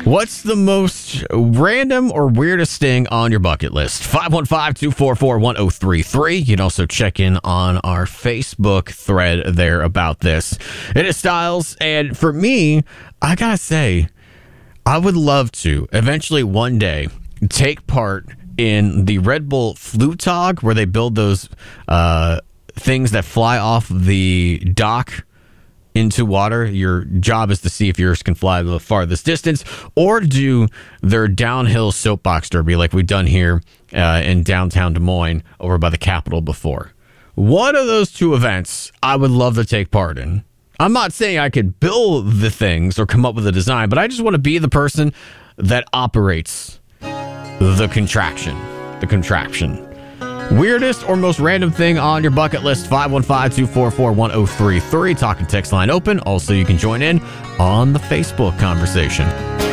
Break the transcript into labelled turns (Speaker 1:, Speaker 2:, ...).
Speaker 1: What's the most random or weirdest thing on your bucket list? 515-244-1033. You can also check in on our Facebook thread there about this. It is Styles, and for me, I gotta say, I would love to eventually one day take part in the Red Bull Flugtag, where they build those things that fly off the dock into water. Your job is to see if yours can fly the farthest distance, or do their downhill soapbox derby like we've done here in downtown Des Moines over by the Capitol before. One of those two events I would love to take part in. I'm not saying I could build the things or come up with a design, but I just want to be the person that operates the contraption. Weirdest or most random thing on your bucket list? 515-244-1033. Talk and text line open. Also, you can join in on the Facebook conversation.